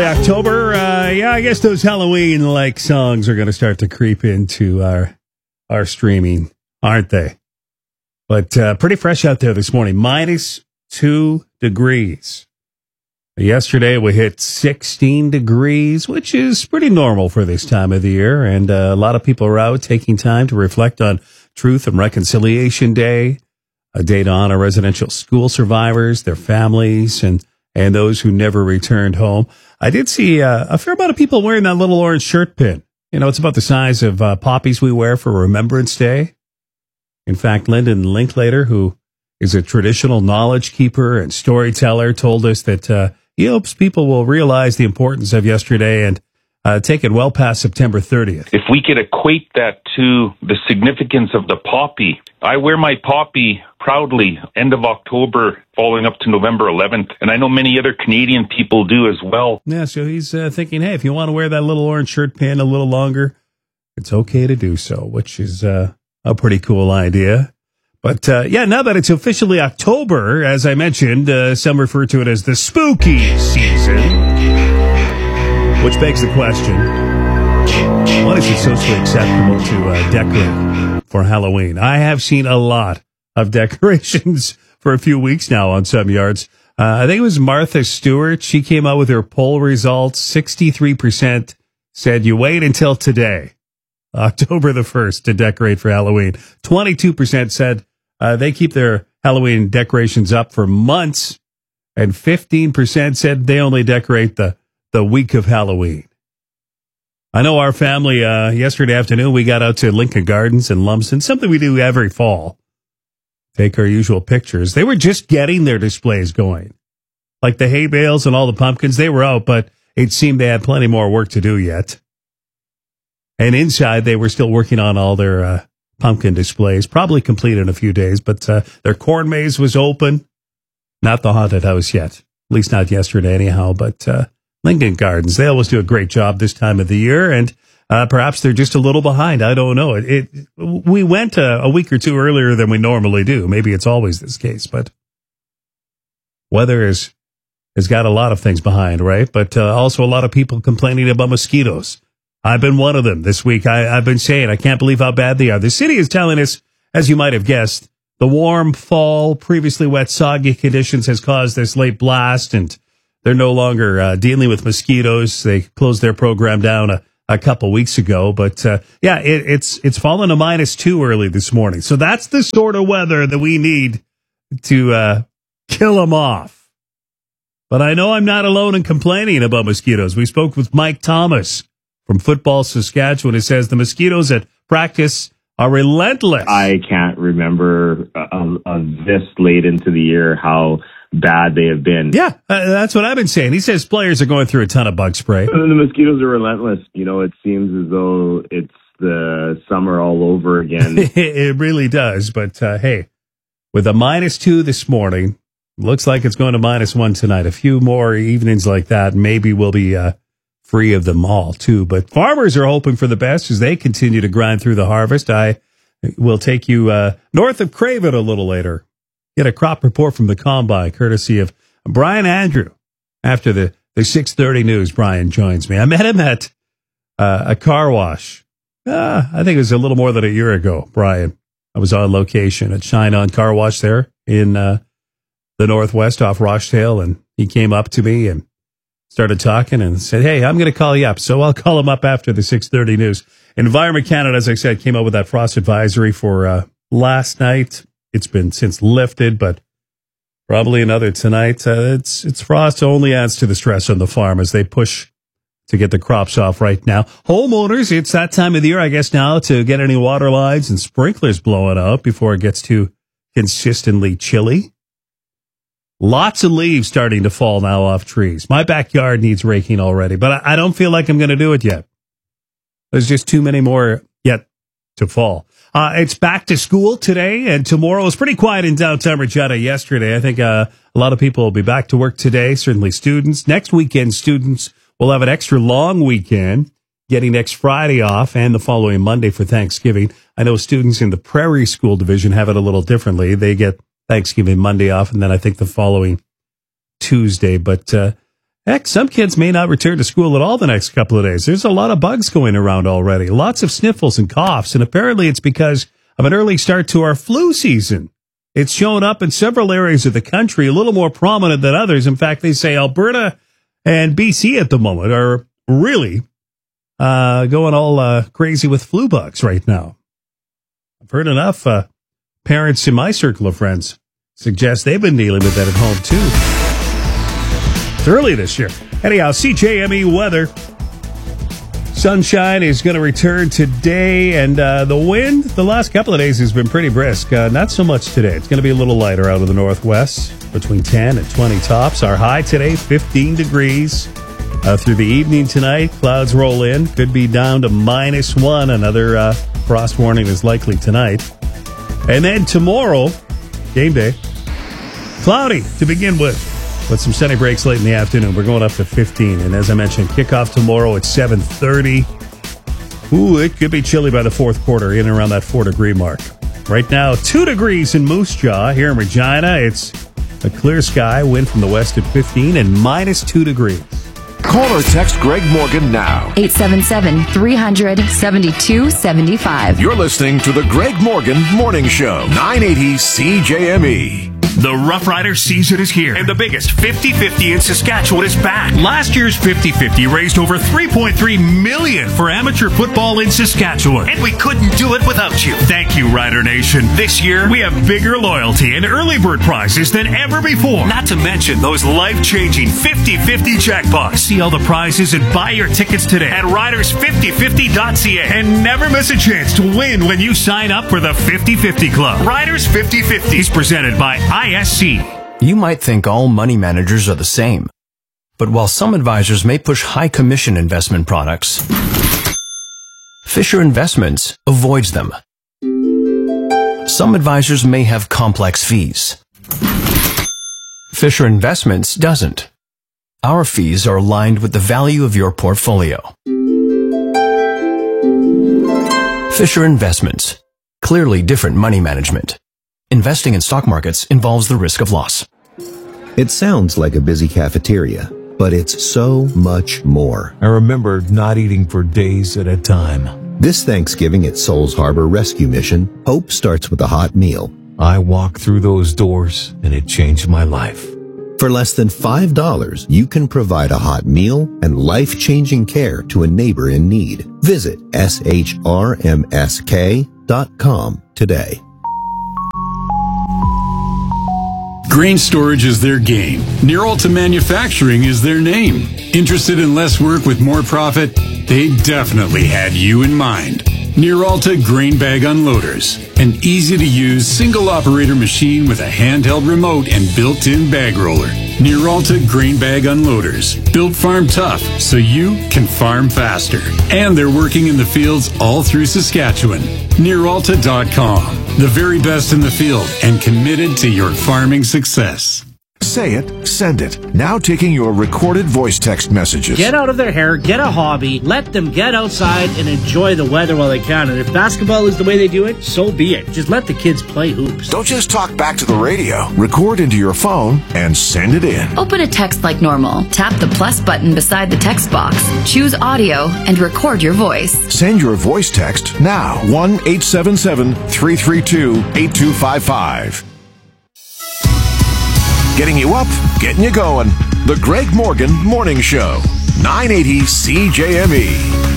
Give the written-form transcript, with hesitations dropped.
October, I guess those Halloween-like songs are going to start to creep into our streaming, aren't they? But pretty fresh out there this morning, -2 degrees. Yesterday we hit 16 degrees, which is pretty normal for this time of the year, and a lot of people are out taking time to reflect on Truth and Reconciliation Day, a day to honor residential school survivors, their families, and those who never returned home. I did see a fair amount of people wearing that little orange shirt pin. You know, it's about the size of poppies we wear for Remembrance Day. In fact, Lyndon Linklater, who is a traditional knowledge keeper and storyteller, told us that he hopes people will realize the importance of yesterday and take it well past September 30th. If we could equate that to the significance of the poppy, I wear my poppy proudly end of October following up to November 11th, and I know many other Canadian people do as well. Yeah, so he's thinking, hey, if you want to wear that little orange shirt pin a little longer, it's okay to do so, which is a pretty cool idea. But, now that it's officially October, as I mentioned, some refer to it as the spooky season. Which begs the question, what is it socially acceptable to decorate for Halloween? I have seen a lot of decorations for a few weeks now on some yards. I think it was Martha Stewart. She came out with her poll results. 63% said you wait until today, October the 1st, to decorate for Halloween. 22% said they keep their Halloween decorations up for months. And 15% said they only decorate the week of Halloween. I know our family, yesterday afternoon, we got out to Lincoln Gardens in Lumsden, something we do every fall. Take our usual pictures. They were just getting their displays going. Like the hay bales and all the pumpkins, they were out, but it seemed they had plenty more work to do yet. And inside, they were still working on all their pumpkin displays, probably complete in a few days, but their corn maze was open. Not the haunted house yet. At least not yesterday anyhow, but Lincoln Gardens, they always do a great job this time of the year, and perhaps they're just a little behind. I don't know. We went a week or two earlier than we normally do. Maybe it's always this case, but weather has got a lot of things behind, right? But also a lot of people complaining about mosquitoes. I've been one of them this week. I've been saying I can't believe how bad they are. The city is telling us, as you might have guessed, the warm fall, previously wet, soggy conditions has caused this late blast, and they're no longer dealing with mosquitoes. They closed their program down a couple weeks ago. But, it's fallen to -2 early this morning. So that's the sort of weather that we need to kill them off. But I know I'm not alone in complaining about mosquitoes. We spoke with Mike Thomas from Football Saskatchewan, who says the mosquitoes at practice are relentless. I can't remember this late into the year how bad they have been. Yeah, that's what I've been saying. He says players are going through a ton of bug spray. The mosquitoes are relentless. You know, it seems as though it's the summer all over again. It really does. But, hey, with a -2 this morning, looks like it's going to -1 tonight. A few more evenings like that, maybe we'll be free of them all, too. But farmers are hoping for the best as they continue to grind through the harvest. I will take you north of Craven a little later. Get a crop report from the Combine, courtesy of Brian Andrew. After the 6:30 news, Brian joins me. I met him at a car wash. I think it was a little more than a year ago, Brian. I was on location at Shine On Car Wash there in the Northwest off Rochdale, and he came up to me and started talking and said, hey, I'm going to call you up. So I'll call him up after the 6:30 news. Environment Canada, as I said, came out with that frost advisory for last night. It's been since lifted, but probably another tonight. It's frost only adds to the stress on the farm as they push to get the crops off right now. Homeowners, it's that time of the year, I guess, now to get any water lines and sprinklers blowing out before it gets too consistently chilly. Lots of leaves starting to fall now off trees. My backyard needs raking already, but I don't feel like I'm going to do it yet. There's just too many more yet to fall. It's back to school today and tomorrow. It was pretty quiet in downtown Regina yesterday. I think a lot of people will be back to work today, certainly students. Next weekend, students will have an extra long weekend, getting next Friday off and the following Monday for Thanksgiving. I know students in the Prairie School Division have it a little differently. They get Thanksgiving Monday off and then I think the following Tuesday. But Heck, some kids may not return to school at all the next couple of days. There's a lot of bugs going around already. Lots of sniffles and coughs, and apparently it's because of an early start to our flu season. It's shown up in several areas of the country, a little more prominent than others. In fact, they say Alberta and BC at the moment are really going all crazy with flu bugs right now. I've heard enough parents in my circle of friends suggest they've been dealing with that at home, too. It's early this year. Anyhow, CJME weather. Sunshine is going to return today, and the wind the last couple of days has been pretty brisk. Not so much today. It's going to be a little lighter out of the northwest, between 10 and 20 tops. Our high today, 15 degrees. Through the evening tonight, clouds roll in. Could be down to -1. Another frost warning is likely tonight. And then tomorrow, game day, cloudy to begin with some sunny breaks late in the afternoon. We're going up to 15. And as I mentioned, kickoff tomorrow at 7:30. Ooh, it could be chilly by the fourth quarter, in and around that 4-degree mark. Right now, 2 degrees in Moose Jaw. Here in Regina, it's a clear sky, wind from the west at 15, and -2 degrees. Call or text Greg Morgan now. 877-300-7275. You're listening to the Greg Morgan Morning Show, 980 CJME. The Rough Rider season is here, and the biggest 50-50 in Saskatchewan is back. Last year's 50-50 raised over $3.3 million for amateur football in Saskatchewan, and we couldn't do it without you. Thank you, Rider Nation. This year, we have bigger loyalty and early bird prizes than ever before. Not to mention those life-changing 50-50 jackpots. See all the prizes and buy your tickets today at riders5050.ca, and never miss a chance to win when you sign up for the 50-50 Club. Riders 50-50 is presented by ISC. You might think all money managers are the same. But while some advisors may push high commission investment products, Fisher Investments avoids them. Some advisors may have complex fees. Fisher Investments doesn't. Our fees are aligned with the value of your portfolio. Fisher Investments. Clearly different money management. Investing in stock markets involves the risk of loss. It sounds like a busy cafeteria, but it's so much more. I remember not eating for days at a time. This Thanksgiving at Souls Harbor Rescue Mission, hope starts with a hot meal. I walked through those doors, and it changed my life. For less than $5, you can provide a hot meal and life-changing care to a neighbor in need. Visit shrmsk.com today. Grain storage is their game. Near Alta Manufacturing is their name. Interested in less work with more profit? They definitely had you in mind. Near Alta Grain Bag Unloaders. An easy-to-use, single-operator machine with a handheld remote and built-in bag roller. Near Alta Grain Bag Unloaders. Built farm tough so you can farm faster. And they're working in the fields all through Saskatchewan. NearAlta.com. The very best in the field and committed to your farming success. Say it, send it. Now taking your recorded voice text messages. Get out of their hair, get a hobby, let them get outside and enjoy the weather while they can. And if basketball is the way they do it, so be it. Just let the kids play hoops. Don't just talk back to the radio. Record into your phone and send it in. Open a text like normal. Tap the plus button beside the text box. Choose audio and record your voice. Send your voice text now. 1-877-332-8255. Getting you up, getting you going. The Greg Morgan Morning Show. 980 CJME.